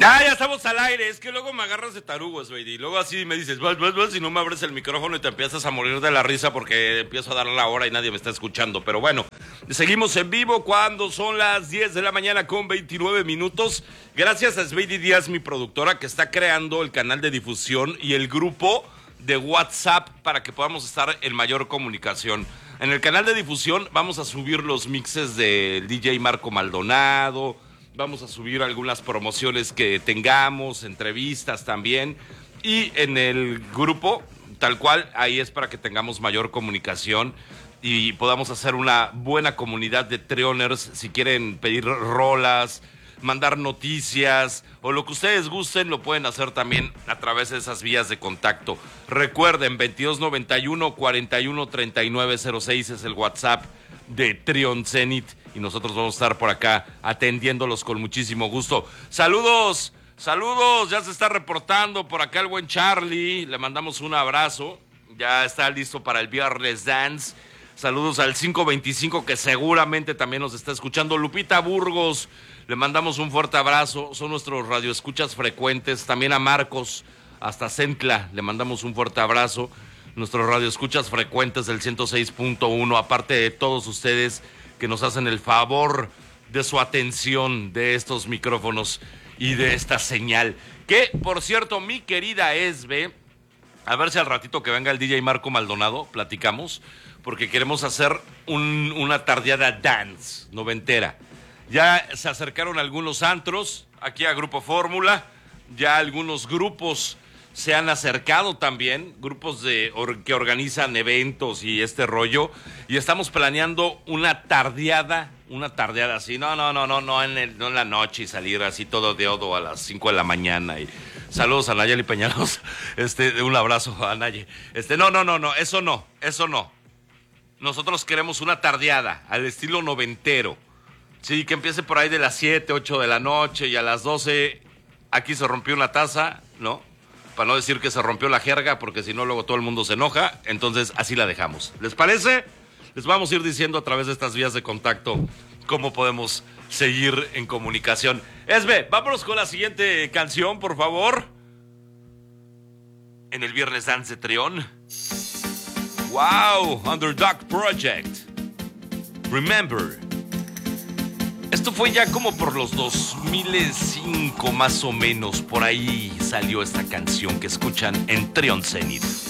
Ya estamos al aire. Es que luego me agarras de tarugo, Sveidi. Y luego así me dices, vas, y no me abres el micrófono y te empiezas a morir de la risa porque empiezo a dar la hora y nadie me está escuchando. Pero bueno, seguimos en vivo cuando son las 10 de la mañana con 29 minutos. Gracias a Sveidi Díaz, mi productora, que está creando el canal de difusión y el grupo de WhatsApp para que podamos estar en mayor comunicación. En el canal de difusión vamos a subir los mixes del DJ Marco Maldonado. Vamos a subir algunas promociones que tengamos, entrevistas también. Y en el grupo, tal cual, ahí es para que tengamos mayor comunicación y podamos hacer una buena comunidad de Trioners. Si quieren pedir rolas, mandar noticias o lo que ustedes gusten, lo pueden hacer también a través de esas vías de contacto. Recuerden, 2291-413906 es el WhatsApp de Trion Zenit. Y nosotros vamos a estar por acá atendiéndolos con muchísimo gusto. ¡Saludos! ¡Saludos! Ya se está reportando por acá el buen Charlie. Le mandamos un abrazo. Ya está listo para el Viernes Dance. Saludos al 525 que seguramente también nos está escuchando. Lupita Burgos, le mandamos un fuerte abrazo. Son nuestros radioescuchas frecuentes. También a Marcos, hasta Centla, le mandamos un fuerte abrazo. Nuestros radioescuchas frecuentes del 106.1, aparte de todos ustedes que nos hacen el favor de su atención de estos micrófonos y de esta señal. Que, por cierto, mi querida Esbe, a ver si al ratito que venga el DJ Marco Maldonado, platicamos, porque queremos hacer una tardeada dance noventera. Ya se acercaron algunos antros aquí a Grupo Fórmula, ya algunos grupos se han acercado también, grupos que organizan eventos y este rollo, y estamos planeando una tardeada así, no en la noche y salir así todo de odo a las 5 de la mañana. Y saludos a Nayeli Peñalos, un abrazo a Naye. No, eso no. Nosotros queremos una tardeada al estilo noventero. Sí, que empiece por ahí de las 7, 8 de la noche y a las 12 aquí se rompió una taza, ¿no? Para no decir que se rompió la jerga, porque si no luego todo el mundo se enoja, entonces así la dejamos. ¿Les parece? Les vamos a ir diciendo a través de estas vías de contacto cómo podemos seguir en comunicación. Esbe, vámonos con la siguiente canción, por favor. En el Viernes Dance de Trión. Wow, Underdog Project. Remember. Esto fue ya como por los 2005 más o menos, por ahí salió esta canción que escuchan en Trion Zenit.